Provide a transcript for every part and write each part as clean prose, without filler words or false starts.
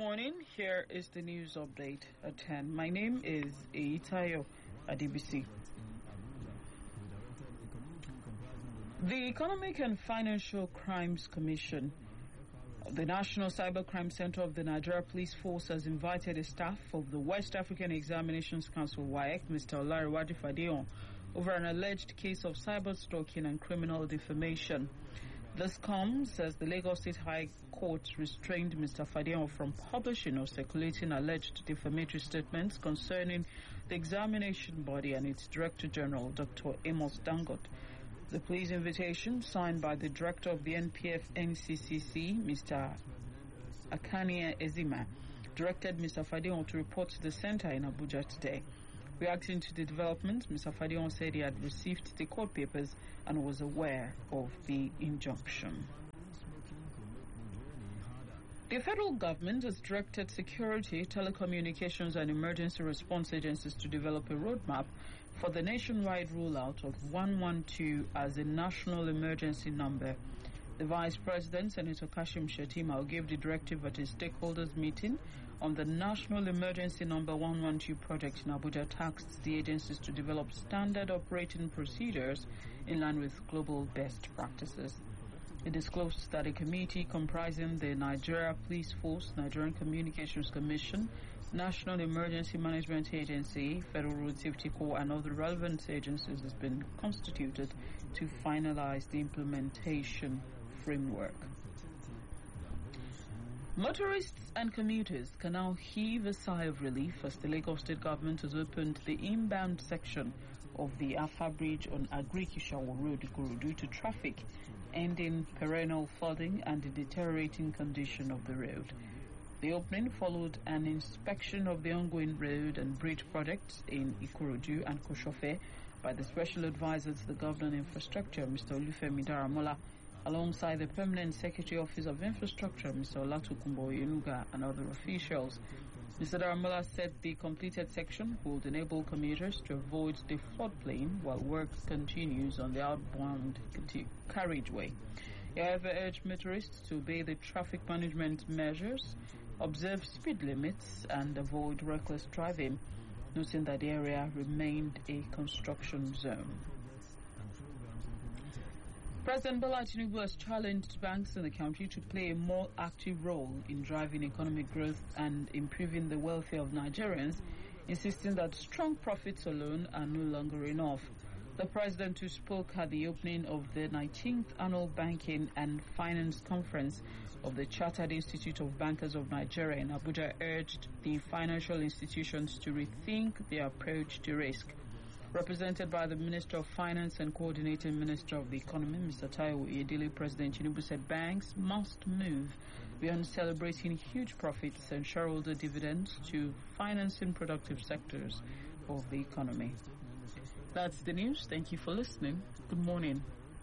morning. Here is the news update at 10. My name is Eitayo Adibisi. The Economic and Financial Crimes Commission, the National Cybercrime Center of the Nigeria Police Force, has invited a staff of the West African Examinations Council, WAEC, Mr. Olariwaju Fadeon, over an alleged case of cyber-stalking and criminal defamation. This comes as the Lagos State High Court restrained Mr. Fadeon from publishing or circulating alleged defamatory statements concerning the examination body and its Director General, Dr. Amos Dangote. The police invitation, signed by the Director of the NPF NCCC, Mr. Akania Ezima, directed Mr. Fadeon to report to the center in Abuja today. Reacting to the development, Mr. Fadeon said he had received the court papers and was aware of the injunction. The federal government has directed security, telecommunications and emergency response agencies to develop a roadmap for the nationwide rollout of 112 as a national emergency number. The Vice President, Senator Kashim Shettima, gave the directive at a stakeholders meeting on the National Emergency Number 112 project in Abuja, tasked the agencies to develop standard operating procedures in line with global best practices. It disclosed that a committee comprising the Nigeria Police Force, Nigerian Communications Commission, National Emergency Management Agency, Federal Road Safety Corps, and other relevant agencies has been constituted to finalize the implementation framework. Motorists and commuters can now heave a sigh of relief as the Lagos State government has opened the inbound section of the Afa Bridge on Agrikishawo Road, Ikorodu, to traffic, ending perennial flooding and the deteriorating condition of the road. The opening followed an inspection of the ongoing road and bridge projects in Ikorodu and Koshofe by the Special Advisor to the Governor on Infrastructure, Mr. Olufemi Daramola, alongside the Permanent Secretary Office of Infrastructure, Mr. Olatukumbo Yenuga, and other officials. Mr. Daramola said the completed section would enable commuters to avoid the floodplain while work continues on the outbound carriageway. He however urged motorists to obey the traffic management measures, observe speed limits, and avoid reckless driving, noting that the area remained a construction zone. President Bola Tinubu has challenged banks in the country to play a more active role in driving economic growth and improving the welfare of Nigerians, insisting that strong profits alone are no longer enough. The president, who spoke at the opening of the 19th Annual Banking and Finance Conference of the Chartered Institute of Bankers of Nigeria in Abuja, urged the financial institutions to rethink their approach to risk. Represented by the Minister of Finance and Coordinating Minister of the Economy, Mr. Taiwo Oyedele, President Tinubu said banks must move beyond celebrating huge profits and shareholder dividends to financing productive sectors of the economy. That's the news. Thank you for listening. Good morning.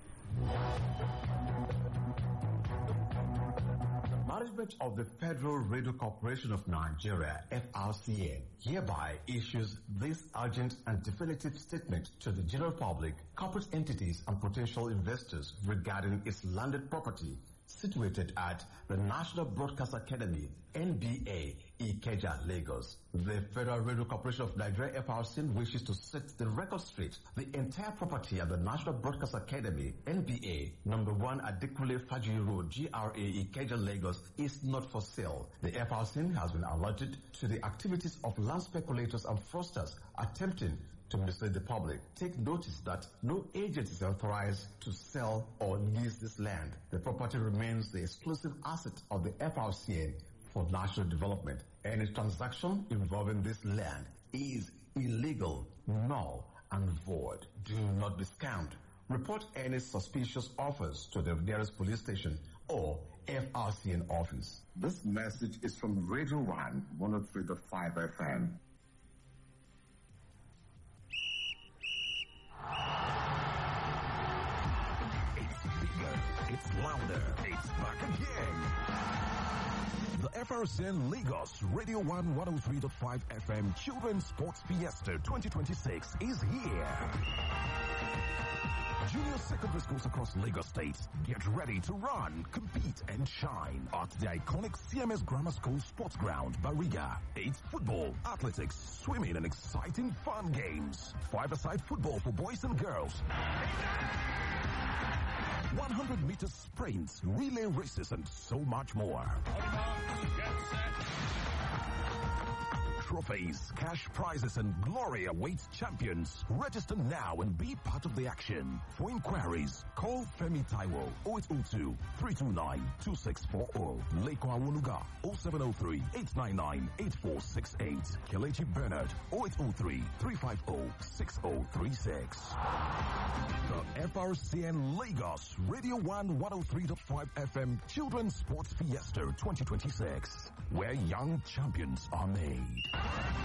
Management of the Federal Radio Corporation of Nigeria, FRCN, hereby issues this urgent and definitive statement to the general public, corporate entities, and potential investors regarding its landed property situated at the National Broadcast Academy, NBA, Ikeja, Lagos. The Federal Radio Corporation of Nigeria, FRCN, wishes to set the record straight. The entire property at the National Broadcast Academy, NBA, number 1 Adekunle Fajuyi Road, GRA, Ikeja, Lagos, is not for sale. The FRCN has been alerted to the activities of land speculators and fraudsters attempting to mislead the public. Take notice that no agent is authorized to sell or lease this land. The property remains the exclusive asset of the FRCN for national development. Any transaction involving this land is illegal, null, and void. Do not be scammed. Report any suspicious offers to the nearest police station or FRCN office. This message is from Radio 1, 103.5 FM. It's bigger, it's louder, it's back again. The FRCN Lagos Radio 1 103.5 FM Children's Sports Fiesta 2026 is here. junior secondary schools across Lagos State. Get ready to run, compete, and shine at the iconic CMS Grammar School Sports Ground, Bariga. It's football, athletics, swimming, and exciting fun games. Five-a-side football for boys and girls. 100-meter sprints, relay races, and so much more. Trophies, cash prizes, and glory awaits champions. Register now and be part of the action. For inquiries, call Femi Taiwo 0802-329-2640. Leko Awoluga 0703-899-8468. Kelechi Bernard 0803-350-6036. The FRCN Lagos Radio 1 103.5 FM Children's Sports Fiesta 2026, where young champions are made.